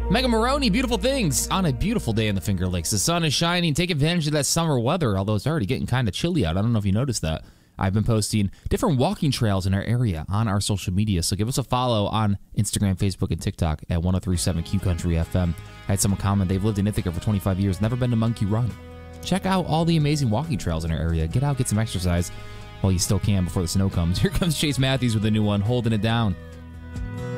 Mega Maroney, beautiful things on a beautiful day in the Finger Lakes. The sun is shining. Take advantage of that summer weather, although it's already getting kind of chilly out. I don't know if you noticed that. I've been posting different walking trails in our area on our social media, so give us a follow on Instagram, Facebook, and TikTok at 1037 Q Country FM. I had someone comment they've lived in Ithaca for 25 years, never been to Monkey Run. Check out all the amazing walking trails in our area. Get out, get some exercise while you still can before the snow comes. Here comes Chase Matthews with a new one, Holding It Down.